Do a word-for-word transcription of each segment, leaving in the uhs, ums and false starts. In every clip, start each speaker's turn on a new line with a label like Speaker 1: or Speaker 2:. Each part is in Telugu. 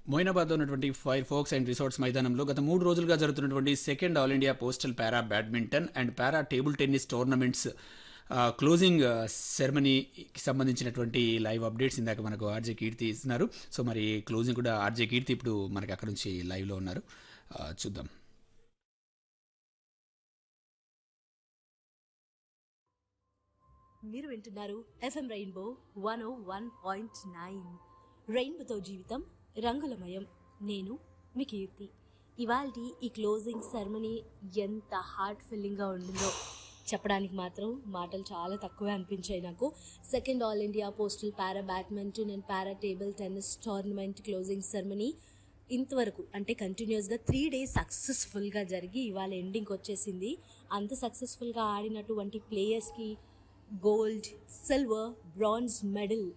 Speaker 1: మొయినాబాద్లో ఉన్నటువంటి ఫైర్ ఫోక్స్ అండ్ రిసార్ట్స్ మైదానంలో గత మూడు రోజులుగా జరుగుతున్నటువంటి second all India postal para badminton and para table tennis tournaments closing సెరమనీకి సంబంధించినటువంటి లైవ్ అప్డేట్స్ ఇందాక మనకు ఆర్జే కీర్తి ఇస్తున్నారు. సో మరి క్లోజింగ్ కూడా ఆర్జే కీర్తి ఇప్పుడు మనకి అక్కడ నుంచి లైవ్లో ఉన్నారు. చూద్దాం.
Speaker 2: మీరు వింటున్నారు ఎఫ్ఎం రెయిన్బో వన్ ఓ వన్ పాయింట్ నైన్. రెయిన్బోతో జీవితం రంగులమయం. నేను మీ కీర్తి. ఇవాల్టి ఈ క్లోజింగ్ సెరమనీ ఎంత హార్ట్ ఫిల్లింగ్గా ఉండిందో చెప్పడానికి మాత్రం మాటలు చాలా తక్కువే అనిపించాయి నాకు. Second all India postal para badminton and para table tennis tournament closing ceremony ఇంతవరకు అంటే కంటిన్యూస్గా త్రీ డేస్ సక్సెస్ఫుల్గా జరిగి ఇవాళ ఎండింగ్కి వచ్చేసింది. అంత సక్సెస్ఫుల్గా ఆడినటువంటి ప్లేయర్స్కి గోల్డ్, సిల్వర్, బ్రాంజ్ మెడల్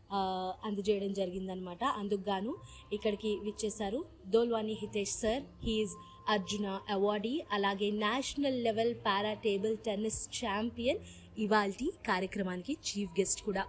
Speaker 2: అందజేయడం జరిగిందనమాట. అందుకు గాను ఇక్కడికి విచ్చేశారు దోల్వాని Hitesh sir, he's Arjuna awardee, అలాగే నేషనల్ లెవెల్ పారా టేబుల్ టెన్నిస్ ఛాంపియన్, ఇవాల్టి కార్యక్రమానికి చీఫ్ గెస్ట్ కూడా.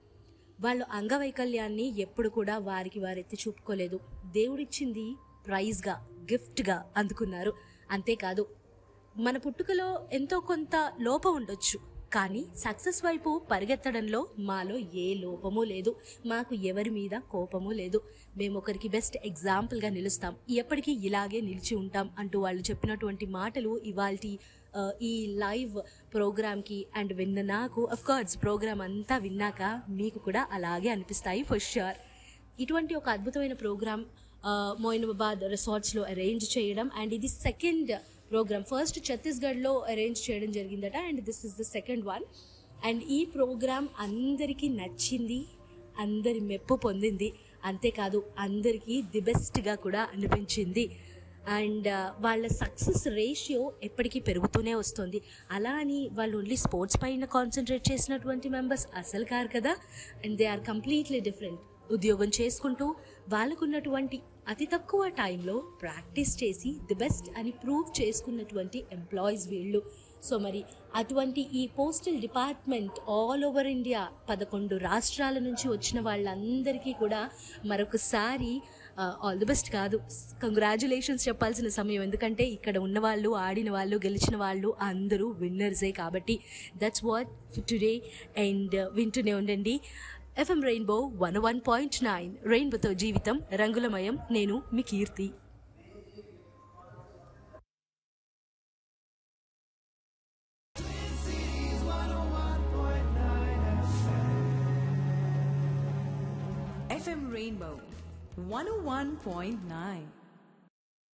Speaker 2: వాళ్ళు అంగవైకల్యాన్ని ఎప్పుడు కూడా వారికి వారు ఎత్తి చూపుకోలేదు. దేవుడిచ్చింది ప్రైజ్గా, గిఫ్ట్గా అందుకున్నారు. అంతేకాదు, మన పుట్టుకలో ఎంతో కొంత లోపం ఉండొచ్చు, కానీ సక్సెస్ వైపు పరిగెత్తడంలో మాలో ఏ లోపము లేదు. మాకు ఎవరి మీద కోపము లేదు. మేము ఒకరికి బెస్ట్ ఎగ్జాంపుల్గా నిలుస్తాం, ఎప్పటికీ ఇలాగే నిలిచి ఉంటాం అంటూ వాళ్ళు చెప్పినటువంటి మాటలు ఇవాల్టి ఈ లైవ్ ప్రోగ్రామ్కి అండ్ విన్న నాకు, అఫ్ కోర్స్ ప్రోగ్రామ్ అంతా విన్నాక మీకు కూడా అలాగే అనిపిస్తాయి ఫర్ ష్యూర్. ఇటువంటి ఒక అద్భుతమైన ప్రోగ్రామ్ మొయినాబాద్ రిసార్ట్స్లో అరేంజ్ చేయడం, అండ్ ఇది సెకండ్ ప్రోగ్రామ్. ఫస్ట్ ఛత్తీస్గఢ్లో అరేంజ్ చేయడం జరిగిందట, and this is the second one. And ఈ ప్రోగ్రామ్ అందరికీ నచ్చింది, అందరి మెప్పు పొందింది. అంతేకాదు, అందరికీ ది బెస్ట్గా కూడా అనిపించింది. అండ్ వాళ్ళ సక్సెస్ రేషియో ఎప్పటికీ పెరుగుతూనే వస్తుంది. అలా అని వాళ్ళు ఓన్లీ స్పోర్ట్స్ పైన కాన్సన్ట్రేట్ చేసినటువంటి మెంబర్స్ అసలు కారు కదా. And they are completely different. ఉద్యోగం చేసుకుంటూ వాళ్ళకున్నటువంటి అతి తక్కువ టైంలో ప్రాక్టీస్ చేసి ది బెస్ట్ అని ప్రూవ్ చేసుకున్నటువంటి ఎంప్లాయీస్ వీళ్ళు. సో మరి అటువంటి ఈ postal department all over India పదకొండు రాష్ట్రాల నుంచి వచ్చిన వాళ్ళందరికీ కూడా మరొకసారి ఆల్ ది బెస్ట్ కాదు, కంగ్రాచులేషన్స్ చెప్పాల్సిన సమయం. ఎందుకంటే ఇక్కడ ఉన్న వాళ్ళు, ఆడిన వాళ్ళు, గెలిచిన వాళ్ళు అందరూ విన్నర్సే కాబట్టి. That's what for today. And వింటూనే ఉండండి FM rainbow one one point nine. రెయిన్బోతో జీవితం రంగులమయం. నేను మీ కీర్తి.
Speaker 3: FM rainbow one one point nine.